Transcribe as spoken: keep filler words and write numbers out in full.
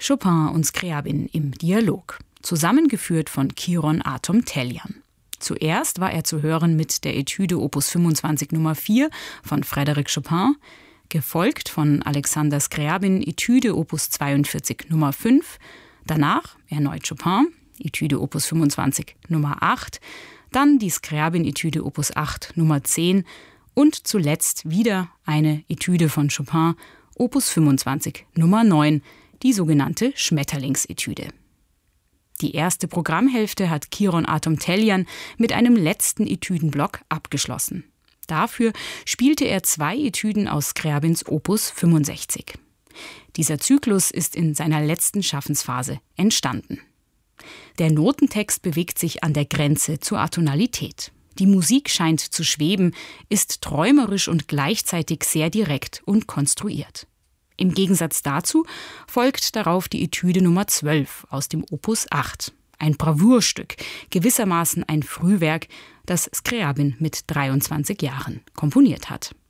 Chopin und Scriabin im Dialog, zusammengeführt von Kiron Atom-Tellian. Zuerst war er zu hören mit der Etüde Opus fünfundzwanzig Nummer vier von Frédéric Chopin, gefolgt von Alexander Scriabin Etüde Opus zweiundvierzig Nummer fünf, danach erneut Chopin, Etüde Opus fünfundzwanzig Nummer acht, dann die Scriabin-Etüde Opus acht Nummer zehn und zuletzt wieder eine Etüde von Chopin, Opus fünfundzwanzig Nummer neun, die sogenannte Schmetterlingsetüde. Die erste Programmhälfte hat Kiron Atom-Tellian mit einem letzten Etüdenblock abgeschlossen. Dafür spielte er zwei Etüden aus Scriabins Opus fünfundsechzig. Dieser Zyklus ist in seiner letzten Schaffensphase entstanden. Der Notentext bewegt sich an der Grenze zur Atonalität. Die Musik scheint zu schweben, ist träumerisch und gleichzeitig sehr direkt und konstruiert. Im Gegensatz dazu folgt darauf die Etüde Nummer zwölf aus dem Opus acht. Ein Bravourstück, gewissermaßen ein Frühwerk, das Scriabin mit dreiundzwanzig Jahren komponiert hat.